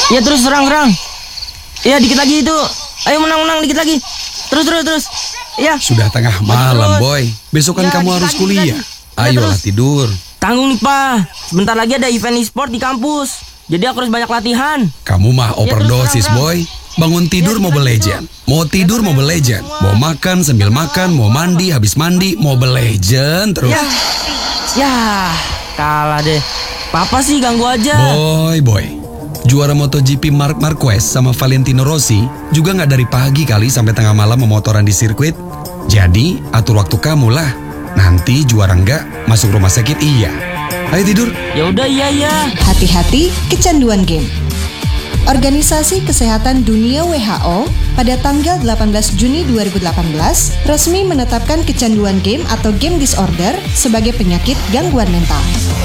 Ya terus serang. Ya dikit lagi itu. Ayo menang dikit lagi. Terus. Ya. Sudah tengah malam, Boy. Besok kan Ya, kamu dikit harus lagi, kuliah. dikit lagi. Ya, Ayolah terus. tidur. Tanggung nih, Pak. Sebentar lagi ada event e-sport di kampus. Jadi aku harus banyak latihan. Kamu mah Ya, terus overdosis, serang. Boy. Bangun tidur Ya, Mobile dikit lagi Legend. Mau tidur Mobile Legend. Mau makan sambil makan, mau mandi habis mandi Mobile Legend terus. Ya, kalah deh. Papa sih ganggu aja. Boy. Juara MotoGP Marc Marquez sama Valentino Rossi juga nggak dari pagi kali sampai tengah malam memotoran di sirkuit. Jadi atur waktu kamu lah. Nanti juara nggak masuk rumah sakit iya. Ayo tidur. Ya udah, iya. Hati-hati kecanduan game. Organisasi Kesehatan Dunia WHO pada tanggal 18 Juni 2018 resmi menetapkan kecanduan game atau game disorder sebagai penyakit gangguan mental.